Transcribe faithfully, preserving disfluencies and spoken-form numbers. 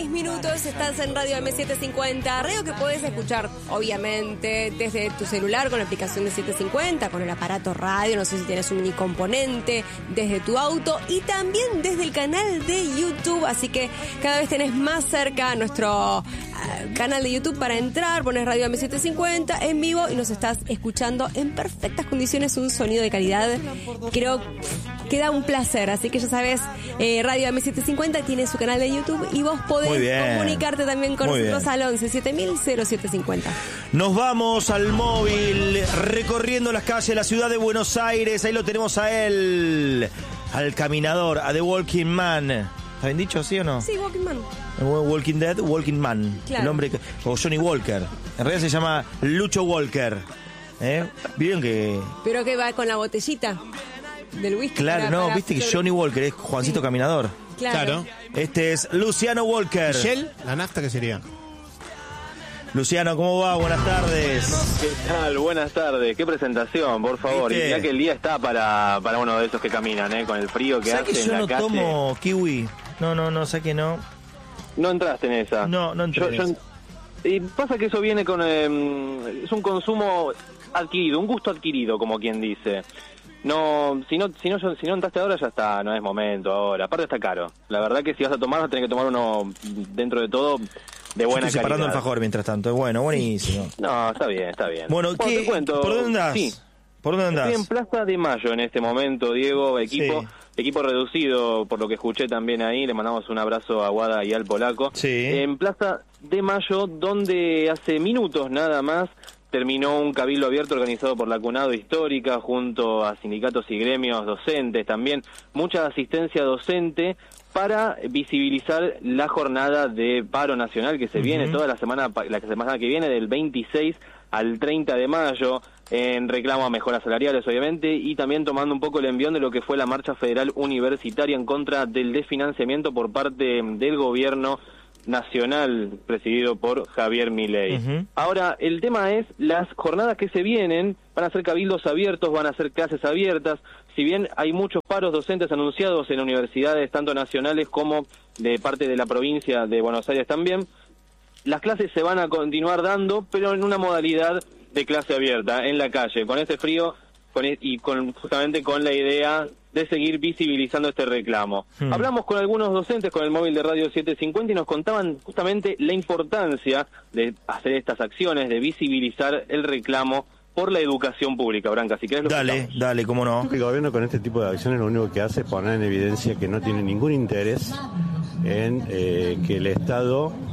seis minutos, estás en Radio eme setecientos cincuenta, radio que puedes escuchar, obviamente, desde tu celular con la aplicación de setecientos cincuenta, con el aparato radio, no sé si tienes un mini componente, desde tu auto y también desde el canal de YouTube, así que cada vez tenés más cerca nuestro uh, canal de YouTube para entrar, pones Radio eme setecientos cincuenta en vivo y nos estás escuchando en perfectas condiciones, un sonido de calidad, creo que da un placer, así que ya sabes, eh, Radio eme setecientos cincuenta tiene su canal de YouTube y vos podés comunicarte también con Muy nosotros bien. al once siete mil cero siete cincuenta. Nos vamos al móvil, recorriendo las calles de la ciudad de Buenos Aires. Ahí lo tenemos a él, al caminador, a The Walking Man. ¿Está bien dicho, sí o no? Sí, Walking Man. Walking Dead, Walking Man. Claro. El nombre que, o Johnny Walker. En realidad se llama Lucho Walker. ¿Eh? ¿Vieron que...? Pero que va con la botellita del whisky. Claro, para, no, para viste que hacer... Johnny Walker es Juancito Sí. Caminador. Claro. Claro. Este es Luciano Walker. Shell, la nafta, ¿qué sería? Luciano, ¿cómo va? Buenas tardes. ¿Qué tal? Buenas tardes. Qué presentación, por favor. ¿Viste? Y ya que el día está para, para uno de esos que caminan, ¿eh? Con el frío que ¿Sabes hace que en yo la no calle. tomo kiwi? No, no, no, sé que no. No entraste en esa. No, no entré Yo- en yo- esa. Y pasa que eso viene con... eh, es un consumo adquirido, un gusto adquirido, como quien dice. No, si no, si no, si no entraste ahora ya está, no es momento ahora. Aparte está caro. La verdad que si vas a tomar vas a tener que tomar uno dentro de todo de buena Estoy separando calidad. alfajor mientras tanto. Es bueno, buenísimo. No, está bien, está bien. Bueno, ¿qué, te cuento, ¿por dónde andás? Sí. ¿Por dónde andás? Estoy en Plaza de Mayo en este momento, Diego, equipo Sí. equipo reducido, por lo que escuché también ahí, le mandamos un abrazo a Guada y al Polaco. Sí. En Plaza de Mayo, donde hace minutos nada más terminó un cabildo abierto organizado por la CUNADO Histórica, junto a sindicatos y gremios docentes, también mucha asistencia docente, para visibilizar la jornada de paro nacional que se Ujú. viene toda la semana, la semana que viene, del veintiséis al treinta de mayo, en reclamo a mejoras salariales, obviamente, y también tomando un poco el envión de lo que fue la marcha federal universitaria en contra del desfinanciamiento por parte del gobierno nacional presidido por Javier Milei. Ujú. Ahora, el tema es las jornadas que se vienen, van a ser cabildos abiertos, van a ser clases abiertas, si bien hay muchos paros docentes anunciados en universidades tanto nacionales como de parte de la provincia de Buenos Aires también, las clases se van a continuar dando, pero en una modalidad de clase abierta, en la calle, con este frío con e- y con justamente con la idea de seguir visibilizando este reclamo. Hmm. Hablamos con algunos docentes con el móvil de Radio setecientos cincuenta y nos contaban justamente la importancia de hacer estas acciones, de visibilizar el reclamo por la educación pública. Branca, si querés lo Dale, escuchamos. dale, cómo no. El gobierno con este tipo de acciones lo único que hace es poner en evidencia que no tiene ningún interés en eh, que el Estado